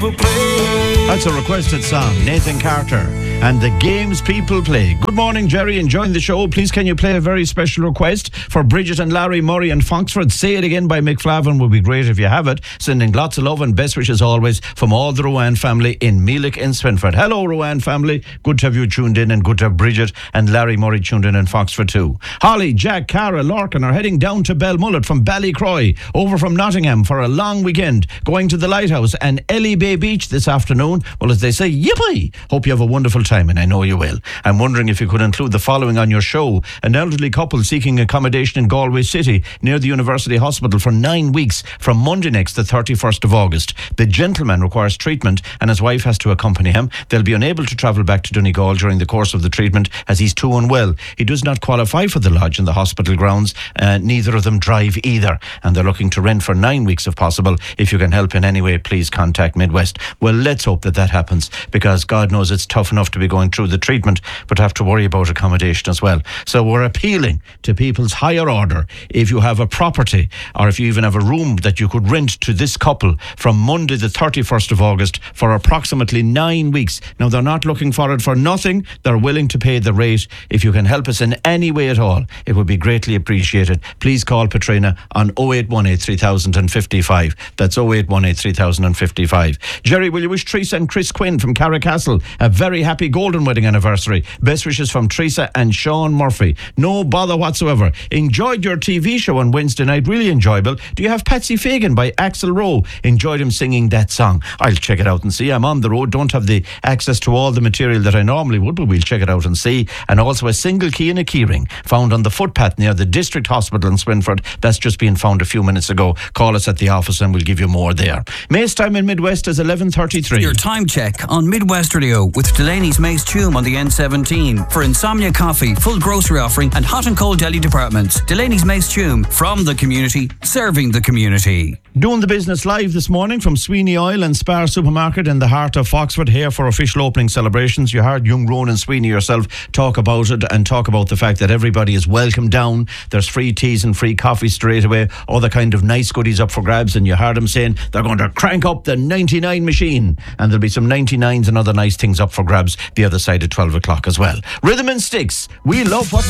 people play. That's a requested song, Nathan Carter and the games people play. Good morning, Jerry. Enjoying the show. Please, can you play a very special request for Bridget and Larry Murray in Foxford? Say It Again by Mick Flavin would be great if you have it. Sending lots of love and best wishes always from all the Rowan family in Meelick in Swinford. Hello, Rowan family. Good to have you tuned in, and good to have Bridget and Larry Murray tuned in Foxford too. Holly, Jack, Cara, Larkin are heading down to Belmullet from Ballycroy, over from Nottingham for a long weekend, going to the Lighthouse and Ellie Bay Beach this afternoon. Well, as they say, yippee! Hope you have a wonderful time, and I know you will. I'm wondering if you could include the following on your show. An elderly couple seeking accommodation in Galway City near the University Hospital for 9 weeks from Monday next, the 31st of August. The gentleman requires treatment and his wife has to accompany him. They'll be unable to travel back to Donegal during the course of the treatment as he's too unwell. He does not qualify for the lodge in the hospital grounds. Neither of them drive either, and they're looking to rent for 9 weeks if possible. If you can help in any way, please contact Midwest. Well, let's hope that happens, because God knows it's tough enough to be going through the treatment, but have to worry about accommodation as well. So we're appealing to people's higher order. If you have a property, or if you even have a room that you could rent to this couple from Monday the 31st of August for approximately 9 weeks. Now, they're not looking for it for nothing. They're willing to pay the rate. If you can help us in any way at all, it would be greatly appreciated. Please call Patrina on 0818 3055. That's 0818 3055. Jerry, will you wish Teresa and Chris Quinn from Carricastle a very happy golden wedding anniversary? Best wishes from Teresa and Sean Murphy. No bother whatsoever. Enjoyed your TV show on Wednesday night. Really enjoyable. Do you have Patsy Fagan by Axl Rowe? Enjoyed him singing that song. I'll check it out and see. I'm on the road, don't have the access to all the material that I normally would, but we'll check it out and see. And also a single key and a keyring found on the footpath near the District Hospital in Swinford. That's just been found a few minutes ago. Call us at the office and we'll give you more there. Mace time in Midwest is 11:33. Your time check on Midwest Radio with Delaney's Mace Tume on the N17 for Insomnia Coffee, full grocery offering and hot and cold deli departments. Delaney's Mace Tume, from the community, serving the community. Doing the business live this morning from Sweeney Oil and Spar Supermarket in the heart of Foxford, here for official opening celebrations. You heard young Ronan Sweeney yourself talk about it, and talk about the fact that everybody is welcome down. There's free teas and free coffee straight away, all the kind of nice goodies up for grabs. And you heard him saying they're going to crank up the 99 machine, and there'll be some 99s and other nice things up for grabs the other side at 12 o'clock as well. Rhythm and Sticks, we love what